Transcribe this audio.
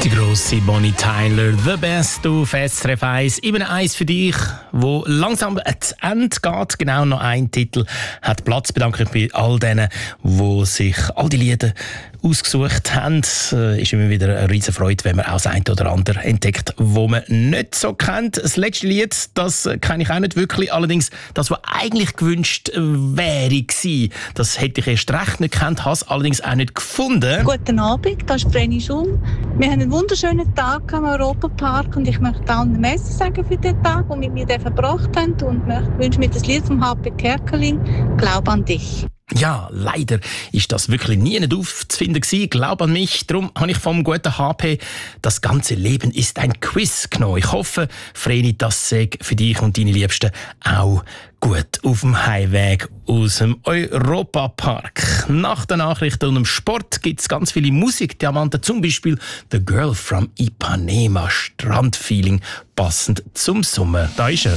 Die grosse Bonnie Tyler, The Best auf SRF 1. Eben eins für dich, wo langsam ans Ende geht. Genau noch ein Titel hat Platz. Bedanke mich bei all denen, die sich all die Lieder ausgesucht haben. Es ist immer wieder eine riesen Freude, wenn man auch das eine oder andere entdeckt, wo man nicht so kennt. Das letzte Lied, das kenne ich auch nicht wirklich. Allerdings, das, was eigentlich gewünscht wäre gewesen, das hätte ich erst recht nicht gekannt, habe es allerdings auch nicht gefunden. Guten Abend, das ist Vreni Schum. Wir haben einen wunderschönen Tag am Europapark und ich möchte allen Merci sagen für den Tag, den wir mit mir verbracht haben, und wünsche mir das Lied vom HP Kerkeling, «Glaub an dich». Ja, leider ist das wirklich nie nicht aufzufinden gewesen. Glaub an mich. Darum habe ich vom guten HP «Das ganze Leben ist ein Quiz» genommen. Ich hoffe, Vreni, das sei für dich und deine Liebsten auch gut auf dem Heimweg aus dem Europapark. Nach den Nachrichten und dem Sport gibt es ganz viele Musikdiamanten, zum Beispiel «The Girl from Ipanema», Strandfeeling, passend zum Sommer. Da ist er.